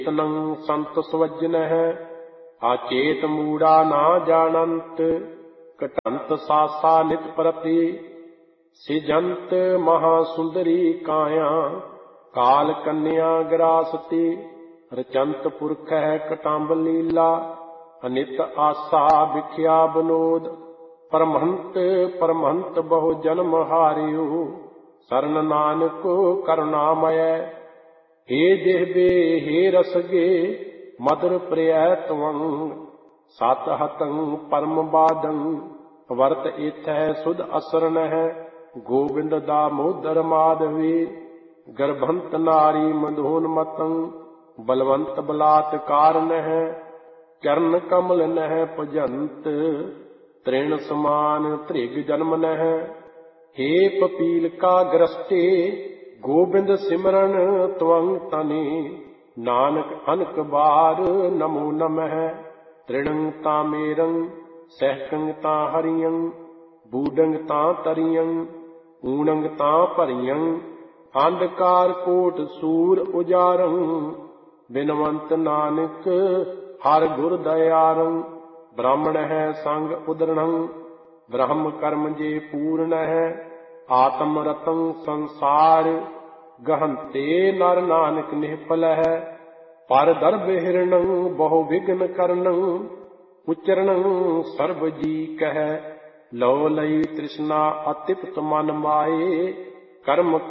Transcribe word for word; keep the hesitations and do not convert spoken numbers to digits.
ਤਨੰ ਸੰਤ ਸਵਜਨਹਿ ਆਚੇਤ ਮੂੜਾ ਨਾ ਜਾਣੰਤ ਘਟੰਤ ਸਾਸਾ ਨਿਤ ਪ੍ਰਤੀ ਸਿਜੰਤ ਮਹਾ ਸੁੰਦਰੀ ਕਾਇਆ ਕਾਲ ਕੰਨਿਆ ਗਰਾਸਤੀ ਰਚੰਤ ਪੁਰਖ ਹੈ ਕਟੰਬ ਲੀਲਾ ਅਨਿਤ ਆਸਾ ਵਿਖਿਆ ਬਨੋਦ ਪਰਮਹੰਤ ਪਰਮਹੰਤ ਬਹੁ ਜਨਮ ਹਾਰਿਓ ਸਰਨ ਨਾਨਕ ਕਰੁਣਾਮਯ ਹੇ ਜਿਹਬੇ ਹੇ ਰਸਗੇ ਮਦਰ ਪ੍ਰਿਯ ਤਵੰ ਸਤ ਹਤੰ ਪਰਮ ਬਾਦੰ ਵਰਤ ਇਥੈ ਸੁਧ ਅਸਰਨ ਹੈ ਗੋਬਿੰਦ ਦਾਮੋਦਰ ਮਾਧਵੀ ਗਰਭੰਤ ਨਾਰੀ ਮਧੋਨ ਮਤੰ ਬਲਵੰਤ ਬਲਾਤਕਾਰ ਨਹਿ ਚਰਨ ਕਮਲ ਨਹਿ ਭਜੰਤ ਤ੍ਰਿਣ ਸਮਾਨ ਧ੍ਰਿਗ ਜਨਮ ਨਹਿ ਹੇ ਪਪੀਲ ਕਾ ਗ੍ਰਸਤੇ ਗੋਬਿੰਦ ਸਿਮਰਨ ਤਵੰ ਤਨੀ ਨਾਨਕ ਅਨਕ ਬਾਰ ਨਮੋ ਨਮਹਿ ਤ੍ਰਿਣੰ ਤਾ ਮੇਰੰ ਸਹਿਕੰ ਤਾ ਹਰਿਯੰ ਬੂਡੰਗ ਤਾ ਤਰਿਯੰ ਊਣੰਗ ਤਾ ਭਰਿਯੰ ਅੰਧਕਾਰ ਕੋਟ ਸੂਰ ਉਜਾਰੰ ਬਿਨਵੰਤ ਨਾਨਕ ਹਰ ਗੁਰ ਦਇਆਰੰ ਬ੍ਰਾਹਮਣ ਹੈ ਸੰਗ ਉਦਰਣੰ ਬ੍ਰਹਮ ਕਰਮ ਜੇ ਪੂਰਨ ਹੈ ਆਤਮ ਰਤੰ ਸੰਸਾਰ ਗਹੰਤੇ ਨਰ ਨਾਨਕ ਨਿਹਪਲ ਹੈ ਪਰ ਦਰਬ ਹਿਰਣੰ ਬਹੁ ਵਿਗਨ ਕਰਨੰ ਉਚਰਣੰ ਸਰਬ ਜੀ ਕਹਿ ਲਉ ਲਈ ਤ੍ਰਿਸ਼ਨਾ ਅਤਿਪਤ ਮਨ ਮਾਏ ਕਰਮ